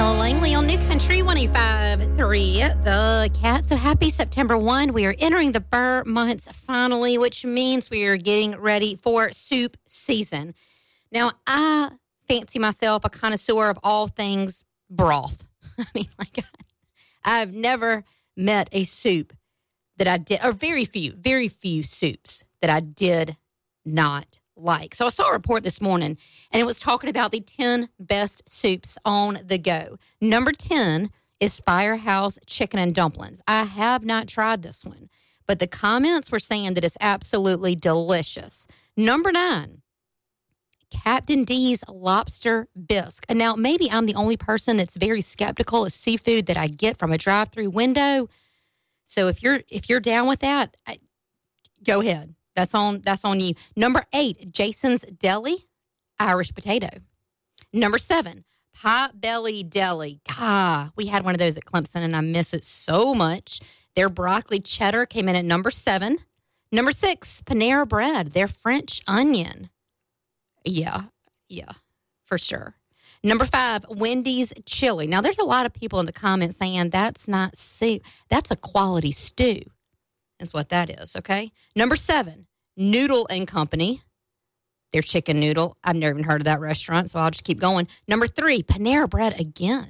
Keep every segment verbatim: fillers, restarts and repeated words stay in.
Langley on New Country one oh five point three, The Cat. So happy September first. We are entering the Burr months finally, which means we are getting ready for soup season. Now, I fancy myself a connoisseur of all things broth. I mean, like, I've never met a soup that I did, or very few, very few soups that I did not like. So I saw a report this morning, and it was talking about the ten best soups on the go. Number ten is Firehouse Chicken and Dumplings. I have not tried this one, but the comments were saying that it's absolutely delicious. Number nine, Captain D's Lobster Bisque. And now, maybe I'm the only person that's very skeptical of seafood that I get from a drive-through window. So if you're if you're down with that, I, go ahead. That's on that's on you. Number eight, Jason's Deli, Irish potato. Number seven, Potbelly Deli. Ah, we had one of those at Clemson, and I miss it so much. Their broccoli cheddar came in at number seven. Number six, Panera Bread, their French onion. Yeah, yeah, for sure. Number five, Wendy's chili. Now, there's a lot of people in the comments saying that's not soup. That's a quality stew. Is what that is, okay? Number seven, Noodle and Company. Their chicken noodle. I've never even heard of that restaurant, so I'll just keep going. Number three, Panera Bread again.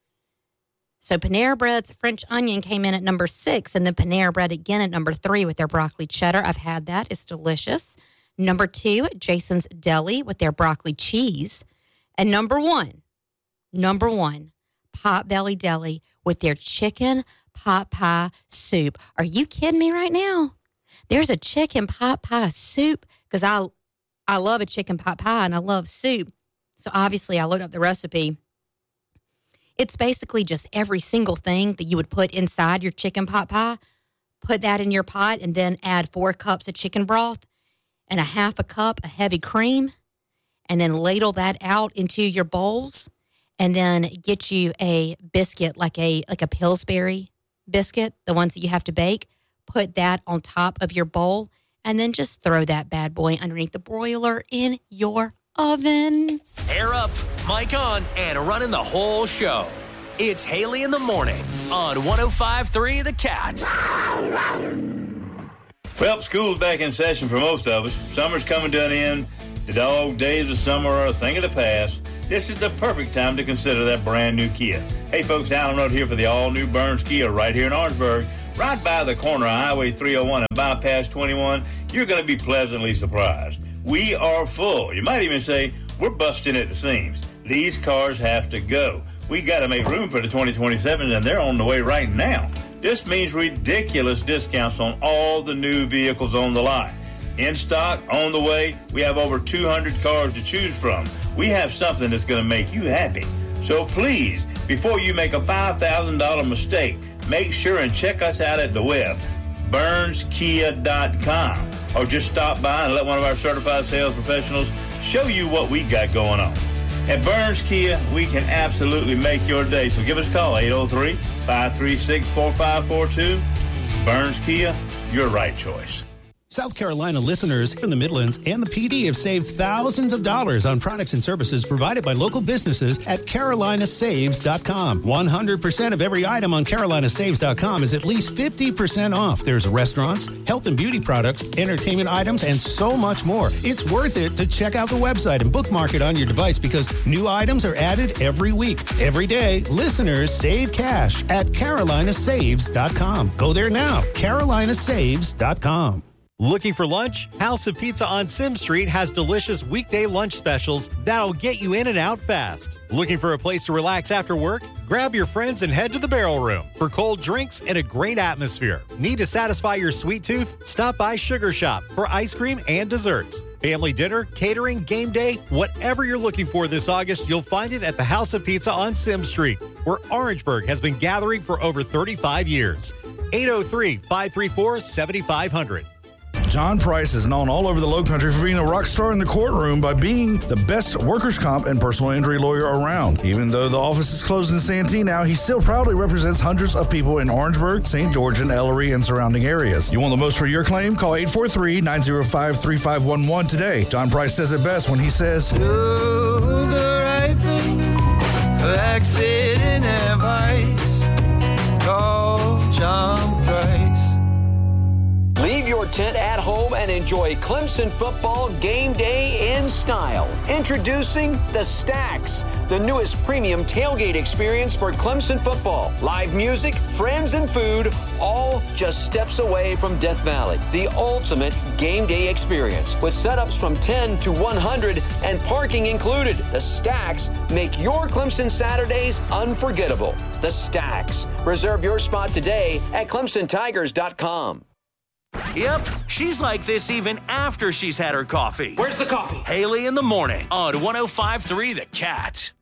So Panera Bread's French onion came in at number six, and then Panera Bread again at number three with their broccoli cheddar. I've had that. It's delicious. Number two, Jason's Deli with their broccoli cheese. And number one, number one, Potbelly Deli with their chicken pot pie soup. Are you kidding me right now? There's a chicken pot pie soup because I I love a chicken pot pie and I love soup. So obviously I looked up the recipe. It's basically just every single thing that you would put inside your chicken pot pie. Put that in your pot and then add four cups of chicken broth and a half a cup of heavy cream, and then ladle that out into your bowls, and then get you a biscuit like a like a Pillsbury biscuit, the ones that you have to bake. Put that on top of your bowl, and then just throw that bad boy underneath the broiler in your oven. Hair up, mic on, and running the whole show. It's Haley in the Morning on one oh five point three The Cat. Well, school's back in session for most of us. Summer's coming to an end. The dog days of summer are a thing of the past. This is the perfect time to consider that brand new Kia. Hey folks, Alan Road here for the all-new Burns Kia right here in Orangeburg. Right by the corner of Highway three oh one and bypass twenty-one, you're going to be pleasantly surprised. We are full. You might even say we're busting at the seams. These cars have to go. We got to make room for the twenty twenty-sevens, and they're on the way right now. This means ridiculous discounts on all the new vehicles on the line. In stock, on the way, we have over two hundred cars to choose from. We have something that's going to make you happy. So please, before you make a five thousand dollars mistake, make sure and check us out at the web, burns kia dot com, or just stop by and let one of our certified sales professionals show you what we got going on. At Burns Kia, we can absolutely make your day. So give us a call, eight oh three, five three six, four five four two. Burns Kia, your right choice. South Carolina listeners from the Midlands and the P D have saved thousands of dollars on products and services provided by local businesses at carolina saves dot com. one hundred percent of every item on carolina saves dot com is at least fifty percent off. There's restaurants, health and beauty products, entertainment items, and so much more. It's worth it to check out the website and bookmark it on your device because new items are added every week. Every day, listeners save cash at carolina saves dot com. Go there now, carolina saves dot com. Looking for lunch? House of Pizza on Sim Street has delicious weekday lunch specials that'll get you in and out fast. Looking for a place to relax after work? Grab your friends and head to the Barrel Room for cold drinks and a great atmosphere. Need to satisfy your sweet tooth? Stop by Sugar Shop for ice cream and desserts. Family dinner, catering, game day, whatever you're looking for this August, you'll find it at the House of Pizza on Sim Street, where Orangeburg has been gathering for over thirty-five years. eight oh three, five three four, seven five zero zero. John Price is known all over the Low Country for being a rock star in the courtroom by being the best workers' comp and personal injury lawyer around. Even though the office is closed in Santee now, he still proudly represents hundreds of people in Orangeburg, Saint George, and Ellery and surrounding areas. You want the most for your claim? Call eight four three, nine oh five, three five one one today. John Price says it best when he says, Do the right thing for accident advice. Call John Price. Leave your tent at home and enjoy Clemson football game day in style. Introducing the Stacks, the newest premium tailgate experience for Clemson football. Live music, friends, and food, all just steps away from Death Valley. The ultimate game day experience with setups from ten to one hundred and parking included. The Stacks make your Clemson Saturdays unforgettable. The Stacks. Reserve your spot today at clemson tigers dot com. Yep, she's like this even after she's had her coffee. Where's the coffee? Haley in the morning on one oh five point three The Cat.